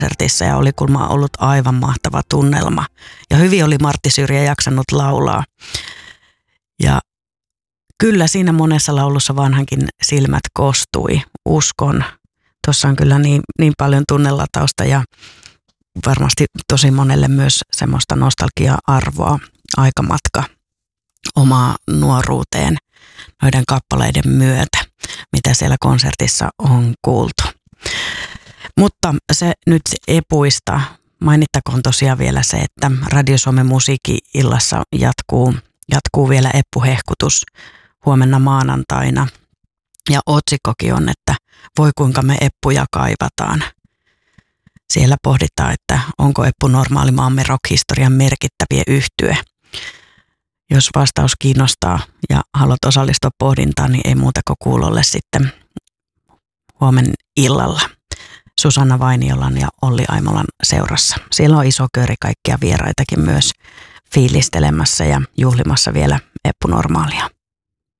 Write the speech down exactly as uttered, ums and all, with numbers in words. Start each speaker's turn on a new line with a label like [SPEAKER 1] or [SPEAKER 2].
[SPEAKER 1] konsertissa ja oli kulma ollut aivan mahtava tunnelma. Ja hyvin oli Martti Syrjä jaksanut laulaa. Ja kyllä siinä monessa laulussa vanhankin silmät kostui, uskon. Tuossa on kyllä niin, niin paljon tunnelatausta ja varmasti tosi monelle myös semmoista nostalgia-arvoa, aikamatka omaa nuoruuteen noiden kappaleiden myötä, mitä siellä konsertissa on kuultu. Mutta se nyt epuista. Mainittakoon tosiaan vielä se, että Radio Suomen musiikki-illassa jatkuu, jatkuu vielä Eppu-hehkutus huomenna maanantaina. Ja otsikkokin on, että voi kuinka me Eppuja kaivataan. Siellä pohditaan, että onko Eppu normaali maamme rock-historian merkittäviä yhtye. Jos vastaus kiinnostaa ja haluat osallistua pohdintaan, niin ei muuta kuin kuulolle sitten huomen illalla Susanna Vainiolan ja Olli Aimolan seurassa. Siellä on iso köri kaikkia vieraitakin myös fiilistelemässä ja juhlimassa vielä Eppu normaalia.